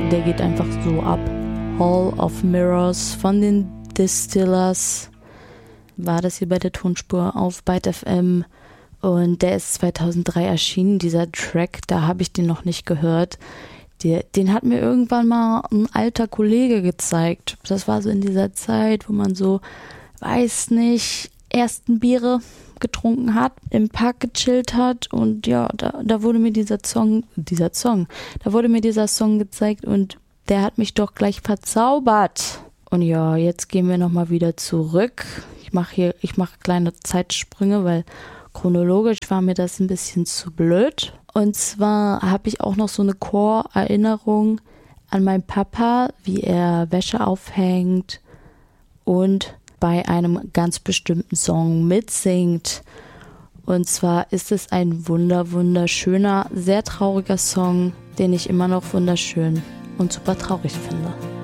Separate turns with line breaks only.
der geht einfach so ab. Hall of Mirrors von den Distillers war das hier bei der Tonspur auf Byte FM und der ist 2003 erschienen, dieser Track, da habe ich den noch nicht gehört. Den hat mir irgendwann mal ein alter Kollege gezeigt. Das war so in dieser Zeit, wo man so, weiß nicht, ersten Biere getrunken hat, im Park gechillt hat und ja, da wurde mir dieser Song gezeigt und der hat mich doch gleich verzaubert. Und ja, jetzt gehen wir nochmal wieder zurück. Ich mache kleine Zeitsprünge, weil chronologisch war mir das ein bisschen zu blöd. Und zwar habe ich auch noch so eine Core-Erinnerung an meinen Papa, wie er Wäsche aufhängt und bei einem ganz bestimmten Song mitsingt. Und zwar ist es ein wunderschöner, sehr trauriger Song, den ich immer noch wunderschön und super traurig finde.